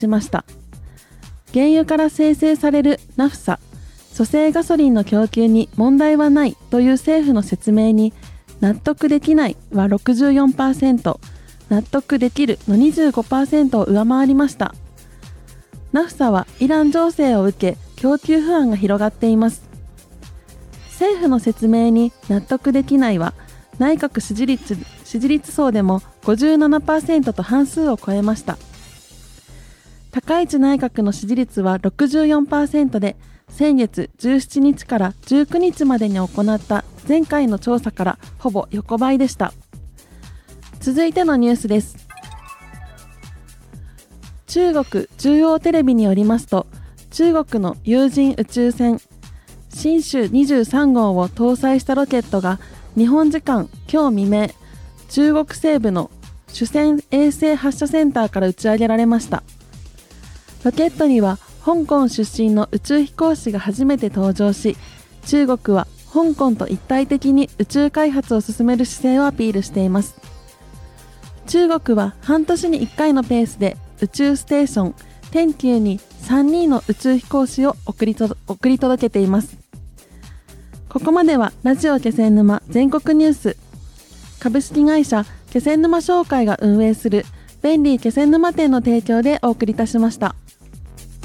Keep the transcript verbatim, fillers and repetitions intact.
しました。原油から生成されるナフサ、組成ガソリンの供給に問題はないという政府の説明に納得できないは ろくじゅうよんパーセント、納得できるの にじゅうごパーセント を上回りました。ナフサはイラン情勢を受け供給不安が広がっています。政府の説明に納得できないは内閣支持率、支持率層でも ごじゅうななパーセント と半数を超えました。高市内閣の支持率は ろくじゅうよんパーセント で、先月じゅうしちにちからじゅうくにちまでに行った前回の調査からほぼ横ばいでした。続いてのニュースです。中国中央テレビによりますと、中国の有人宇宙船神舟にじゅうさん号を搭載したロケットが日本時間今日未明、中国西部の酒泉衛星発射センターから打ち上げられました。ロケットには香港出身の宇宙飛行士が初めて登場し、中国は香港と一体的に宇宙開発を進める姿勢をアピールしています。中国は半年にいっかいのペースで宇宙ステーション天宮にさんにんの宇宙飛行士を送りと送り届けています。ここまではラジオ気仙沼全国ニュース、株式会社気仙沼商会が運営する便利気仙沼店の提供でお送りいたしました。